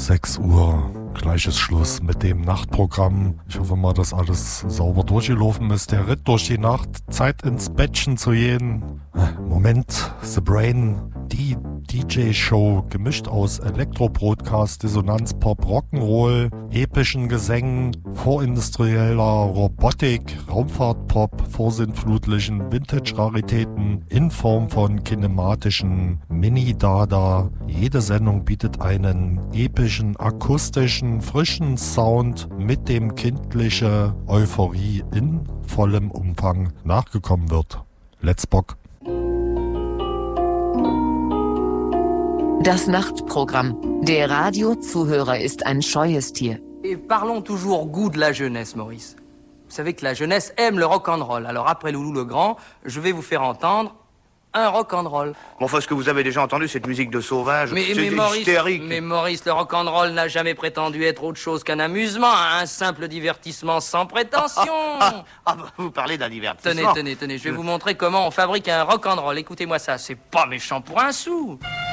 6 Uhr. Gleich ist Schluss mit dem Nachtprogramm. Ich hoffe mal, dass alles sauber durchgelaufen ist. Der Ritt durch die Nacht. Zeit ins Bettchen zu gehen. Moment, The Brain. Die DJ-Show, gemischt aus Elektro-Broadcast, Dissonanz, Pop, Rock'n'Roll, epischen Gesängen, vorindustrieller Robotik, Raumfahrt-Pop, vorsintflutlichen Vintage-Raritäten in Form von kinematischen Mini-Dada. Jede Sendung bietet einen epischen, akustischen, frischen Sound, mit dem kindliche Euphorie in vollem Umfang nachgekommen wird. Let's Bock! Das Nachtprogramm. Der Radiozuhörer ist ein scheues Tier. Et parlons toujours goût de la jeunesse, Maurice. Vous savez que la jeunesse aime le rock'n'roll. Alors après Loulou le Grand, je vais vous faire entendre un rock'n'roll. Bon, enfin, ce que vous avez déjà entendu, cette musique de sauvage, mais c'est Maurice, hystérique. Mais Maurice, le rock'n'roll n'a jamais prétendu être autre chose qu'un amusement, un simple divertissement sans prétention. Vous parlez d'un divertissement. Tenez, je vais vous montrer comment on fabrique un rock'n'roll. Écoutez-moi ça, c'est pas méchant pour un sou.